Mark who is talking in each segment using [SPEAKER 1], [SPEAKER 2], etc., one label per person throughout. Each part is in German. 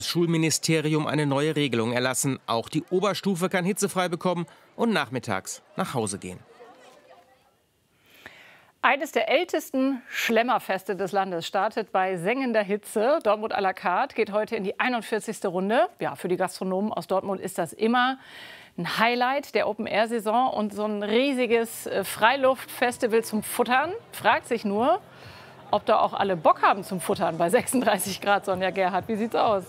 [SPEAKER 1] Das Schulministerium eine neue Regelung erlassen. Auch die Oberstufe kann hitzefrei bekommen und nachmittags nach Hause gehen.
[SPEAKER 2] Eines der ältesten Schlemmerfeste des Landes startet bei sengender Hitze. Dortmund à la carte geht heute in die 41. Runde. Ja, für die Gastronomen aus Dortmund ist das immer ein Highlight der Open-Air-Saison. Und so ein riesiges Freiluftfestival zum Futtern. Fragt sich nur, ob da auch alle Bock haben zum Futtern bei 36 Grad, Sonja Gerhardt. Wie sieht's aus?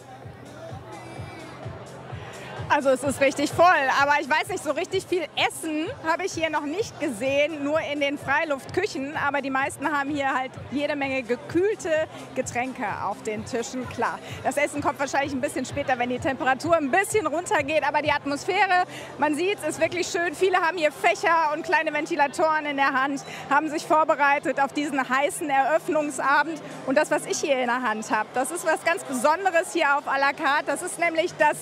[SPEAKER 3] Also es ist richtig voll, aber ich weiß nicht, so richtig viel Essen habe ich hier noch nicht gesehen, nur in den Freiluftküchen. Aber die meisten haben hier halt jede Menge gekühlte Getränke auf den Tischen. Klar, das Essen kommt wahrscheinlich ein bisschen später, wenn die Temperatur ein bisschen runtergeht. Aber die Atmosphäre, man sieht, ist wirklich schön. Viele haben hier Fächer und kleine Ventilatoren in der Hand, haben sich vorbereitet auf diesen heißen Eröffnungsabend. Und das, was ich hier in der Hand habe, das ist was ganz Besonderes hier auf à la carte. Das ist nämlich das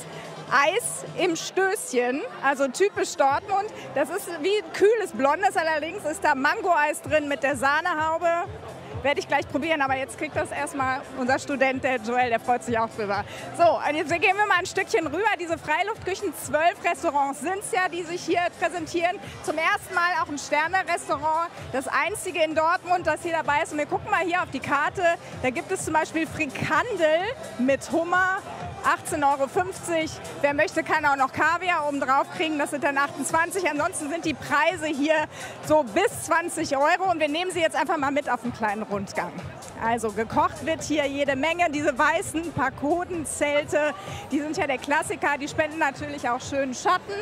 [SPEAKER 3] Eis im Stößchen, also typisch Dortmund. Das ist wie kühles Blondes, allerdings ist da Mango-Eis drin mit der Sahnehaube. Werde ich gleich probieren, aber jetzt kriegt das erstmal unser Student, der Joel, der freut sich auch drüber. So, und jetzt gehen wir mal ein Stückchen rüber. Diese Freiluftküchen, 12 Restaurants sind es ja, die sich hier präsentieren. Zum ersten Mal auch ein Sterne-Restaurant, das einzige in Dortmund, das hier dabei ist. Und wir gucken mal hier auf die Karte. Da gibt es zum Beispiel Frikandel mit Hummer. 18,50 €. Wer möchte, kann auch noch Kaviar oben drauf kriegen. Das sind dann 28. Ansonsten sind die Preise hier so bis 20 €. Und wir nehmen sie jetzt einfach mal mit auf einen kleinen Rundgang. Also gekocht wird hier jede Menge. Diese weißen Pagodenzelte, die sind ja der Klassiker. Die spenden natürlich auch schön Schatten.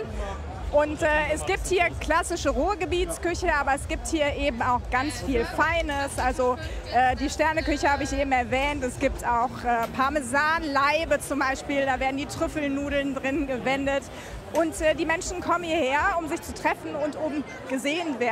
[SPEAKER 3] Und es gibt hier klassische Ruhrgebietsküche, aber es gibt hier eben auch ganz viel Feines. Also die Sterneküche habe ich eben erwähnt. Es gibt auch Parmesanleibe zum Beispiel, da werden die Trüffelnudeln drin gewendet. Und die Menschen kommen hierher, um sich zu treffen und um gesehen zu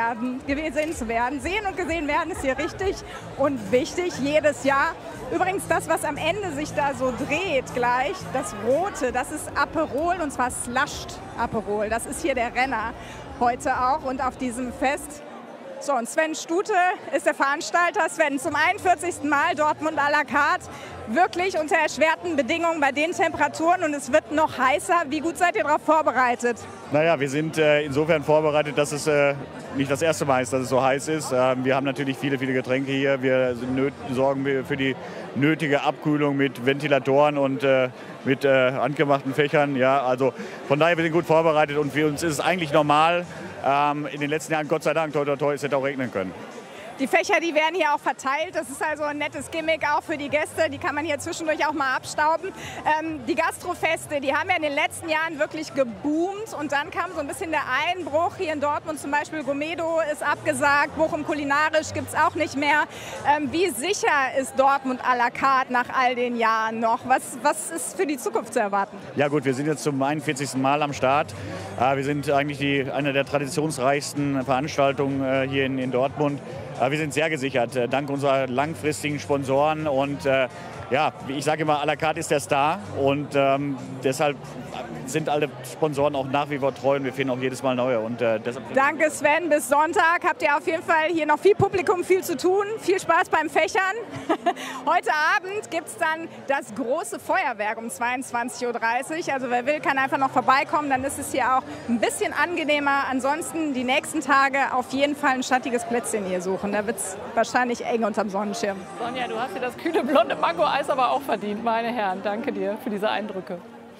[SPEAKER 3] werden. Sehen und gesehen werden ist hier richtig und wichtig jedes Jahr. Übrigens das, was am Ende sich da so dreht gleich, das Rote, das ist Aperol und zwar Slushed Aperol. Das ist hier der Renner heute auch und auf diesem Fest. So, und Sven Stute ist der Veranstalter. Sven, zum 41. Mal Dortmund à la carte. Wirklich unter erschwerten Bedingungen bei den Temperaturen und es wird noch heißer. Wie gut seid ihr darauf vorbereitet?
[SPEAKER 4] Naja, wir sind insofern vorbereitet, dass es nicht das erste Mal ist, dass es so heiß ist. Wir haben natürlich viele Getränke hier. Wir sorgen für die nötige Abkühlung mit Ventilatoren und mit handgemachten Fächern. Ja, also von daher, wir sind gut vorbereitet und für uns ist es eigentlich normal. In den letzten Jahren, Gott sei Dank, toi toi toi, es hätte auch regnen können.
[SPEAKER 3] Die Fächer, die werden hier auch verteilt. Das ist also ein nettes Gimmick auch für die Gäste. Die kann man hier zwischendurch auch mal abstauben. Die Gastrofeste, die haben ja in den letzten Jahren wirklich geboomt. Und dann kam so ein bisschen der Einbruch. Hier in Dortmund zum Beispiel Gomedo ist abgesagt. Bochum kulinarisch gibt es auch nicht mehr. Wie sicher ist Dortmund à la carte nach all den Jahren noch? Was ist für die Zukunft zu erwarten?
[SPEAKER 4] Ja gut, wir sind jetzt zum 41. Mal am Start. Wir sind eigentlich eine der traditionsreichsten Veranstaltungen hier in Dortmund. Wir sind sehr gesichert, dank unserer langfristigen Sponsoren und ja, ich sage immer, à la carte ist der Star und deshalb sind alle Sponsoren auch nach wie vor treu und wir finden auch jedes Mal neue. Und,
[SPEAKER 3] Danke Sven, bis Sonntag habt ihr auf jeden Fall hier noch viel Publikum, viel zu tun, viel Spaß beim Fächern. Heute Abend gibt es dann das große Feuerwerk um 22:30 Uhr, also wer will, kann einfach noch vorbeikommen, dann ist es hier auch ein bisschen angenehmer. Ansonsten die nächsten Tage auf jeden Fall ein schattiges Plätzchen hier suchen, da wird es wahrscheinlich eng unterm Sonnenschirm.
[SPEAKER 2] Sonja, du hast dir das kühle blonde Mango-Eis aber auch verdient, meine Herren. Danke dir für diese Eindrücke.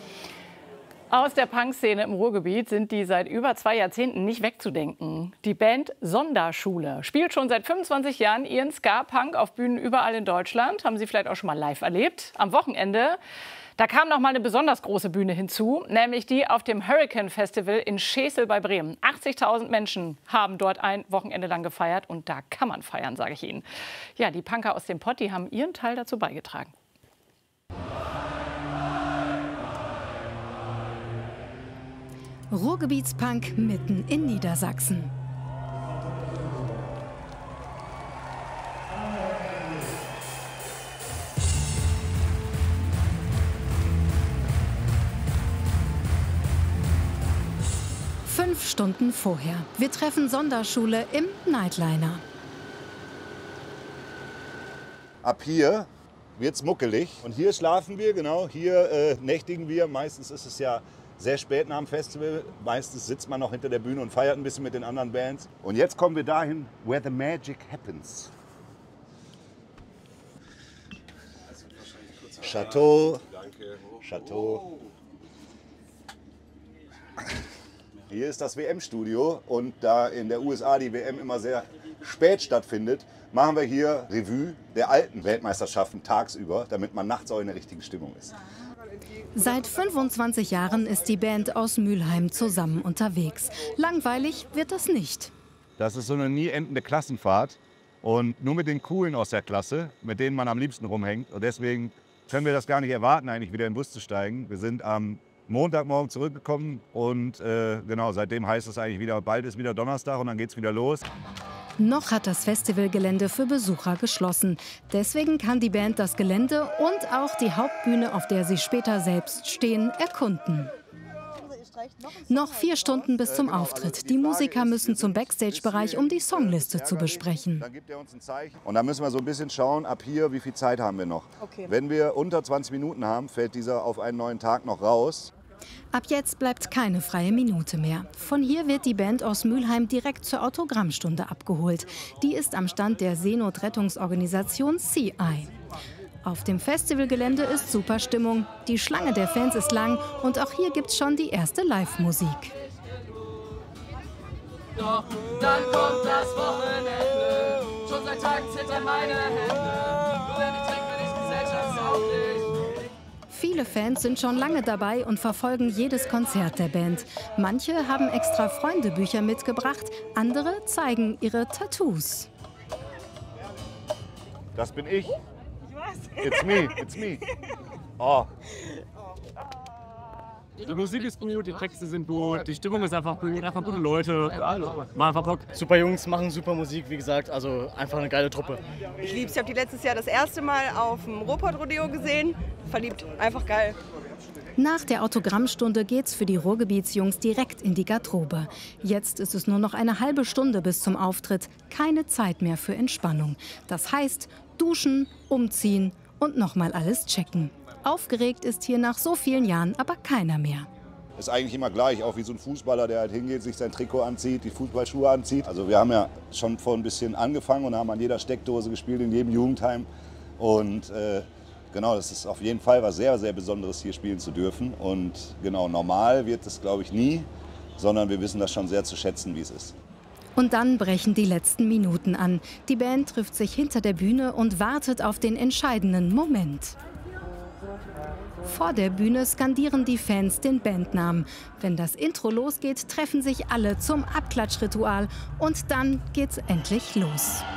[SPEAKER 2] Aus der Punkszene im Ruhrgebiet sind die seit über 2 Jahrzehnten nicht wegzudenken. Die Band Sonderschule spielt schon seit 25 Jahren ihren Ska-Punk auf Bühnen überall in Deutschland. Haben Sie vielleicht auch schon mal live erlebt. Am Wochenende, da kam noch mal eine besonders große Bühne hinzu, nämlich die auf dem Hurricane Festival in Schesel bei Bremen. 80.000 Menschen haben dort ein Wochenende lang gefeiert und da kann man feiern, sage ich Ihnen. Ja, die Punker aus dem Pott, die haben ihren Teil dazu beigetragen.
[SPEAKER 5] Ruhrgebietspunk mitten in Niedersachsen. Fünf Stunden vorher. Wir treffen Sonderschule im Nightliner.
[SPEAKER 6] Ab hier wird es muckelig. Und hier schlafen wir, genau, hier nächtigen wir. Meistens ist es ja sehr spät nach dem Festival. Meistens sitzt man noch hinter der Bühne und feiert ein bisschen mit den anderen Bands. Und jetzt kommen wir dahin, where the magic happens. Chateau. Chateau. Hier ist das WM-Studio und da in der USA die WM immer sehr spät stattfindet, machen wir hier Revue der alten Weltmeisterschaften tagsüber, damit man nachts auch in der richtigen Stimmung ist.
[SPEAKER 5] Seit 25 Jahren ist die Band aus Mülheim zusammen unterwegs. Langweilig wird das nicht.
[SPEAKER 6] Das ist so eine nie endende Klassenfahrt und nur mit den Coolen aus der Klasse, mit denen man am liebsten rumhängt. Und deswegen können wir das gar nicht erwarten, eigentlich wieder in den Bus zu steigen. Wir sind am Montagmorgen zurückgekommen und genau, seitdem heißt es eigentlich wieder, bald ist wieder Donnerstag und dann geht's wieder los.
[SPEAKER 5] Noch hat das Festivalgelände für Besucher geschlossen. Deswegen kann die Band das Gelände und auch die Hauptbühne, auf der sie später selbst stehen, erkunden. Noch 4 Stunden bis zum Auftritt. Die Musiker müssen zum Backstage-Bereich, um die Songliste zu besprechen.
[SPEAKER 6] Dann gibt er uns ein Zeichen. Und dann müssen wir so ein bisschen schauen, ab hier, wie viel Zeit haben wir noch.
[SPEAKER 3] Okay.
[SPEAKER 6] Wenn wir unter 20 Minuten haben, fällt dieser auf einen neuen Tag noch raus.
[SPEAKER 5] Ab jetzt bleibt keine freie Minute mehr. Von hier wird die Band aus Mülheim direkt zur Autogrammstunde abgeholt. Die ist am Stand der Seenotrettungsorganisation CI. Auf dem Festivalgelände ist super Stimmung. Die Schlange der Fans ist lang und auch hier gibt's schon die erste Live-Musik.
[SPEAKER 7] Doch dann kommt das Wochenende. Schon seit Tagen zittern meine Hände. Nur wenn ich trinke, bin ich gesellschaftstauglich.
[SPEAKER 5] Viele Fans sind schon lange dabei und verfolgen jedes Konzert der Band. Manche haben extra Freundebücher mitgebracht, andere zeigen ihre Tattoos.
[SPEAKER 6] Das bin ich. It's me, it's me. Oh.
[SPEAKER 8] Die Musik ist gut, die Texte sind gut, die Stimmung ist einfach gut, einfach gute Leute. Mal einfach Bock.
[SPEAKER 9] Super Jungs, machen super Musik, wie gesagt, also einfach eine geile Truppe.
[SPEAKER 10] Ich lieb's, ich habe die letztes Jahr das erste Mal auf dem Ruhrpott-Rodeo gesehen. Verliebt, einfach geil.
[SPEAKER 5] Nach der Autogrammstunde geht's für die Ruhrgebietsjungs direkt in die Garderobe. Jetzt ist es nur noch eine halbe Stunde bis zum Auftritt. Keine Zeit mehr für Entspannung. Das heißt, duschen, umziehen und nochmal alles checken. Aufgeregt ist hier nach so vielen Jahren aber keiner mehr.
[SPEAKER 6] Ist eigentlich immer gleich, auch wie so ein Fußballer, der halt hingeht, sich sein Trikot anzieht, die Fußballschuhe anzieht. Also wir haben ja schon vor ein bisschen angefangen und haben an jeder Steckdose gespielt, in jedem Jugendheim. Und genau, das ist auf jeden Fall was sehr, sehr Besonderes, hier spielen zu dürfen. Und genau, normal wird es, glaube ich, nie, sondern wir wissen das schon sehr zu schätzen, wie es ist.
[SPEAKER 5] Und dann brechen die letzten Minuten an. Die Band trifft sich hinter der Bühne und wartet auf den entscheidenden Moment. Vor der Bühne skandieren die Fans den Bandnamen. Wenn das Intro losgeht, treffen sich alle zum Abklatschritual. Und dann geht's endlich los.